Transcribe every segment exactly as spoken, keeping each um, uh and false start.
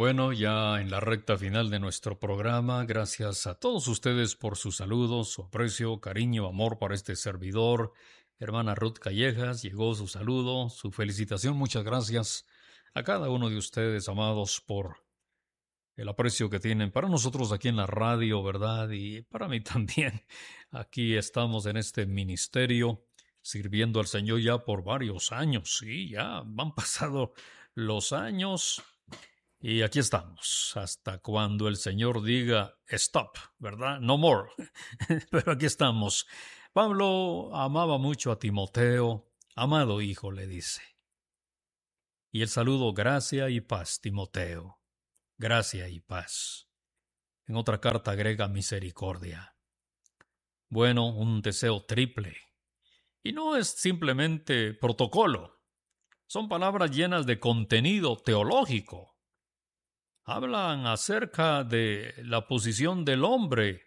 Bueno, ya en la recta final de nuestro programa, gracias a todos ustedes por sus saludos, su aprecio, cariño, amor para este servidor. Hermana Ruth Callejas, llegó su saludo, su felicitación. Muchas gracias a cada uno de ustedes, amados, por el aprecio que tienen para nosotros aquí en la radio, ¿verdad? Y para mí también. Aquí estamos en este ministerio sirviendo al Señor ya por varios años. Sí, ya han pasado los años. Y aquí estamos, hasta cuando el Señor diga stop, ¿verdad? No more. Pero aquí estamos. Pablo amaba mucho a Timoteo. Amado hijo, le dice. Y el saludo, gracia y paz, Timoteo. Gracia y paz. En otra carta agrega misericordia. Bueno, un deseo triple. Y no es simplemente protocolo. Son palabras llenas de contenido teológico. Hablan acerca de la posición del hombre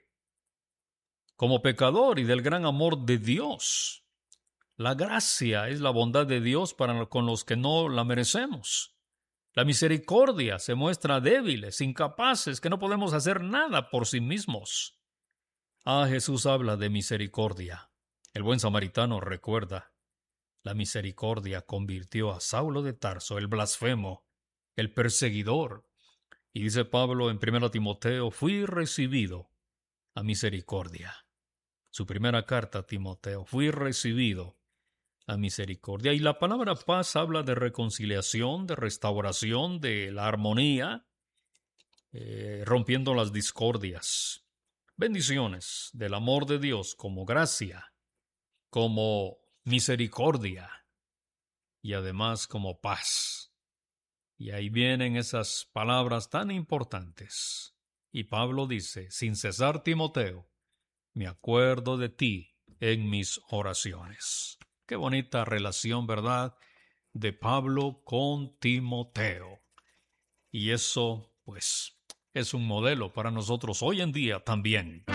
como pecador y del gran amor de Dios. La gracia es la bondad de Dios para con los que no la merecemos. La misericordia se muestra débiles, incapaces, que no podemos hacer nada por sí mismos. Ah, Jesús habla de misericordia. El buen samaritano recuerda. La misericordia convirtió a Saulo de Tarso, el blasfemo, el perseguidor. Y dice Pablo en primera Timoteo, fui recibido a misericordia. Su primera carta a Timoteo, fui recibido a misericordia. Y la palabra paz habla de reconciliación, de restauración, de la armonía, eh, rompiendo las discordias. Bendiciones del amor de Dios como gracia, como misericordia y además como paz. Y ahí vienen esas palabras tan importantes. Y Pablo dice, sin cesar, Timoteo, me acuerdo de ti en mis oraciones. Qué bonita relación, ¿verdad?, de Pablo con Timoteo. Y eso, pues, es un modelo para nosotros hoy en día también.